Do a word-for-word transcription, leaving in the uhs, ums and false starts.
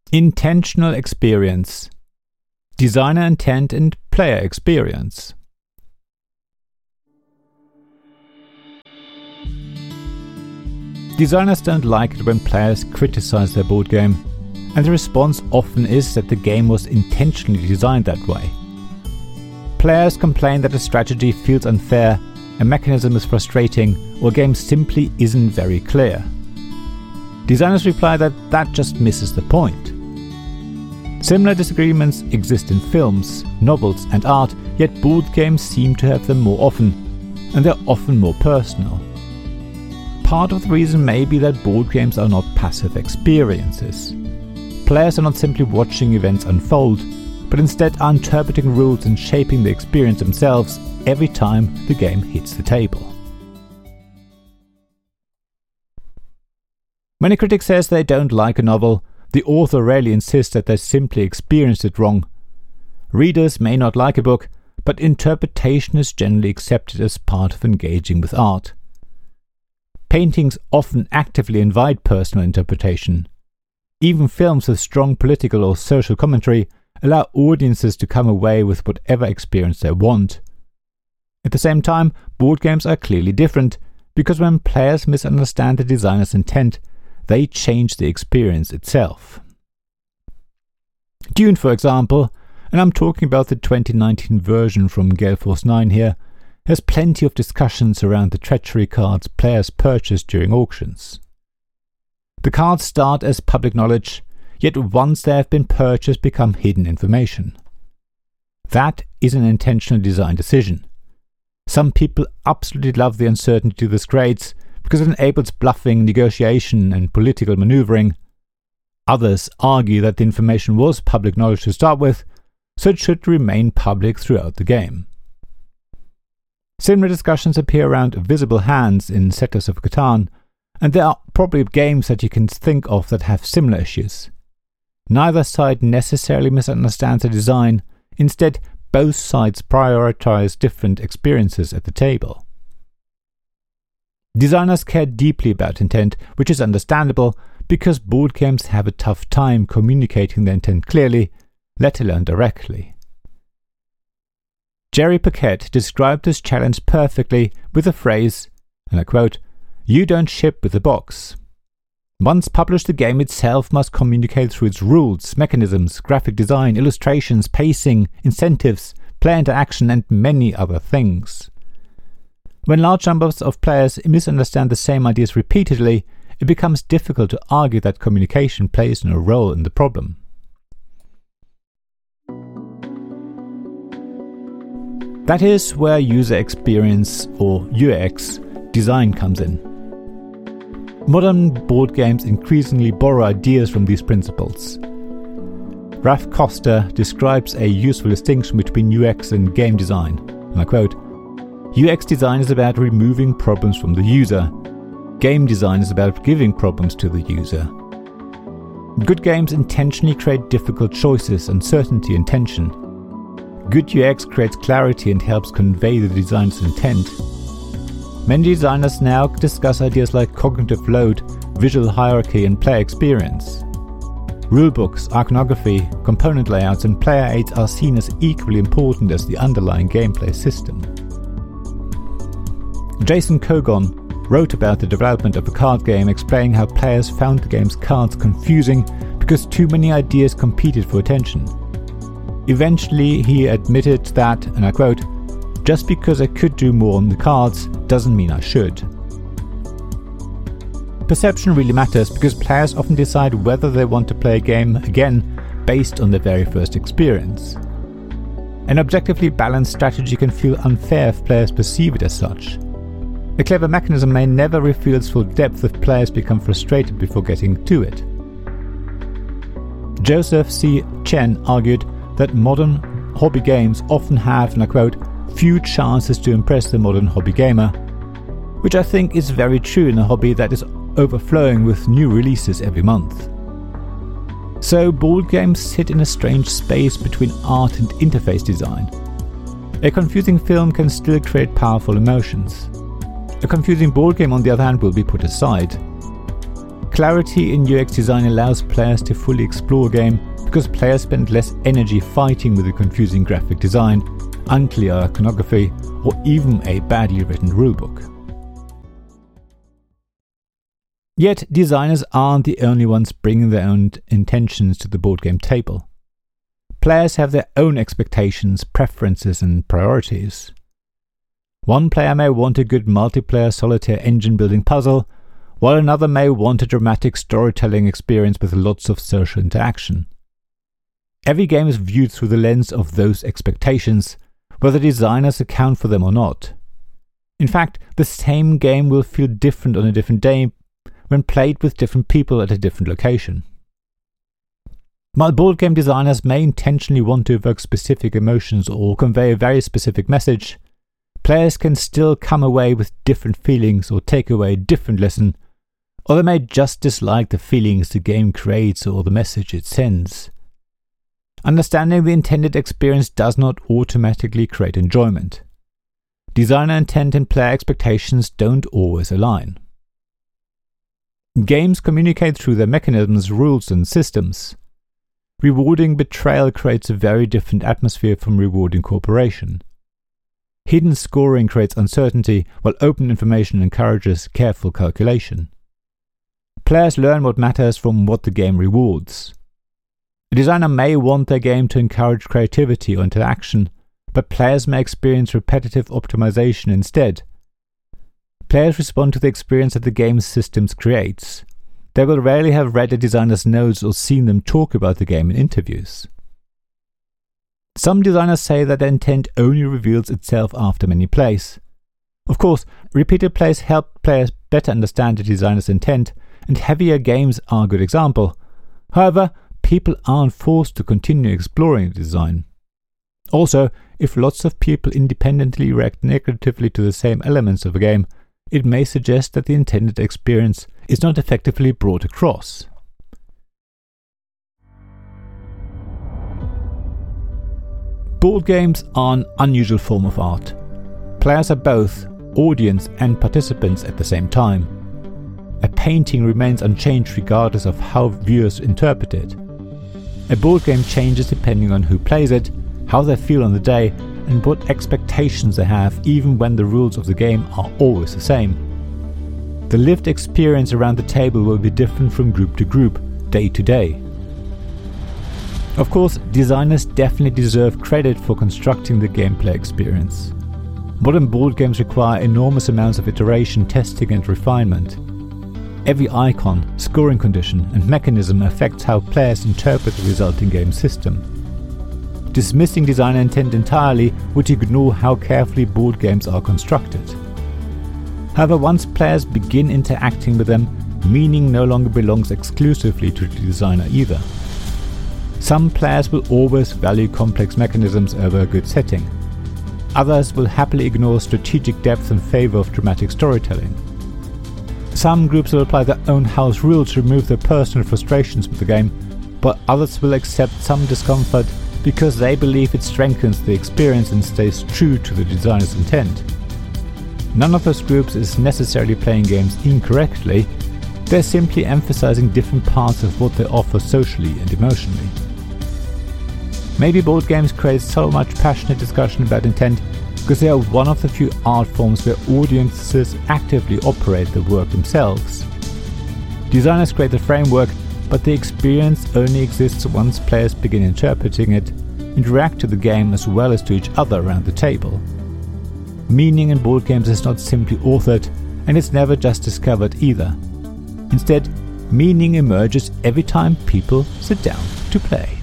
Intentional experience. Designer intent and player experience. Designers don't like it when players criticize their board game, and the response often is that the game was intentionally designed that way. Players complain that a strategy feels unfair, a mechanism is frustrating, or a game simply isn't very clear. Designers reply that that just misses the point. Similar disagreements exist in films, novels, and art, yet board games seem to have them more often, and they're often more personal. Part of the reason may be that board games are not passive experiences. Players are not simply watching events unfold, but instead are interpreting rules and shaping the experience themselves every time the game hits the table. When a critic says they don't like a novel, the author rarely insists that they simply experienced it wrong. Readers may not like a book, but interpretation is generally accepted as part of engaging with art. Paintings often actively invite personal interpretation. Even films with strong political or social commentary allow audiences to come away with whatever experience they want. At the same time, board games are clearly different, because when players misunderstand the designer's intent, they change the experience itself. Dune, for example, and I'm talking about the twenty nineteen version from Gale Force nine here, has plenty of discussions around the treachery cards players purchase during auctions. The cards start as public knowledge, yet once they have been purchased become hidden information. That is an intentional design decision. Some people absolutely love the uncertainty this creates, because it enables bluffing, negotiation, and political maneuvering. Others argue that the information was public knowledge to start with, so it should remain public throughout the game. Similar discussions appear around visible hands in Settlers of Catan, and there are probably games that you can think of that have similar issues. Neither side necessarily misunderstands the design, instead both sides prioritize different experiences at the table. Designers care deeply about intent, which is understandable because board games have a tough time communicating their intent clearly, let alone directly. Jerry Paquette described this challenge perfectly with the phrase, and I quote, "You don't ship with the box." Once published, the game itself must communicate through its rules, mechanisms, graphic design, illustrations, pacing, incentives, player interaction, and many other things. When large numbers of players misunderstand the same ideas repeatedly, it becomes difficult to argue that communication plays no role in the problem. That is where user experience, or U X, design comes in. Modern board games increasingly borrow ideas from these principles. Ralph Costa describes a useful distinction between U X and game design, and I quote, "U X design is about removing problems from the user. Game design is about giving problems to the user. Good games intentionally create difficult choices, uncertainty, and tension. Good U X creates clarity and helps convey the designer's intent. Many designers now discuss ideas like cognitive load, visual hierarchy, and player experience. Rulebooks, iconography, component layouts, and player aids are seen as equally important as the underlying gameplay system." Jason Kogon wrote about the development of a card game, explaining how players found the game's cards confusing because too many ideas competed for attention. Eventually, he admitted that, and I quote, "Just because I could do more on the cards doesn't mean I should." Perception really matters because players often decide whether they want to play a game again based on their very first experience. An objectively balanced strategy can feel unfair if players perceive it as such. A clever mechanism may never reveal its full depth if players become frustrated before getting to it. Joseph C. Chen argued that modern hobby games often have, and I quote, "few chances to impress the modern hobby gamer," which I think is very true in a hobby that is overflowing with new releases every month. So board games sit in a strange space between art and interface design. A confusing film can still create powerful emotions. A confusing board game, on the other hand, will be put aside. Clarity in U X design allows players to fully explore a game because players spend less energy fighting with a confusing graphic design, unclear iconography, or even a badly written rulebook. Yet, designers aren't the only ones bringing their own intentions to the board game table. Players have their own expectations, preferences, and priorities. One player may want a good multiplayer solitaire engine-building puzzle, while another may want a dramatic storytelling experience with lots of social interaction. Every game is viewed through the lens of those expectations, whether designers account for them or not. In fact, the same game will feel different on a different day when played with different people at a different location. While board game designers may intentionally want to evoke specific emotions or convey a very specific message, players can still come away with different feelings or take away a different lesson, or they may just dislike the feelings the game creates or the message it sends. Understanding the intended experience does not automatically create enjoyment. Designer intent and player expectations don't always align. Games communicate through their mechanisms, rules, and systems. Rewarding betrayal creates a very different atmosphere from rewarding cooperation. Hidden scoring creates uncertainty, while open information encourages careful calculation. Players learn what matters from what the game rewards. A designer may want their game to encourage creativity or interaction, but players may experience repetitive optimization instead. Players respond to the experience that the game's systems creates. They will rarely have read a designer's notes or seen them talk about the game in interviews. Some designers say that their intent only reveals itself after many plays. Of course, repeated plays help players better understand the designer's intent, and heavier games are a good example. However, people aren't forced to continue exploring the design. Also, if lots of people independently react negatively to the same elements of a game, it may suggest that the intended experience is not effectively brought across. Board games are an unusual form of art. Players are both audience and participants at the same time. A painting remains unchanged regardless of how viewers interpret it. A board game changes depending on who plays it, how they feel on the day, and what expectations they have, even when the rules of the game are always the same. The lived experience around the table will be different from group to group, day to day. Of course, designers definitely deserve credit for constructing the gameplay experience. Modern board games require enormous amounts of iteration, testing, and refinement. Every icon, scoring condition, and mechanism affects how players interpret the resulting game system. Dismissing designer intent entirely would ignore how carefully board games are constructed. However, once players begin interacting with them, meaning no longer belongs exclusively to the designer either. Some players will always value complex mechanisms over a good setting. Others will happily ignore strategic depth in favor of dramatic storytelling. Some groups will apply their own house rules to remove their personal frustrations with the game, but others will accept some discomfort because they believe it strengthens the experience and stays true to the designer's intent. None of those groups is necessarily playing games incorrectly, they're simply emphasizing different parts of what they offer socially and emotionally. Maybe board games create so much passionate discussion about intent because they are one of the few art forms where audiences actively operate the work themselves. Designers create the framework, but the experience only exists once players begin interpreting it and react to the game as well as to each other around the table. Meaning in board games is not simply authored, and it's never just discovered either. Instead, meaning emerges every time people sit down to play.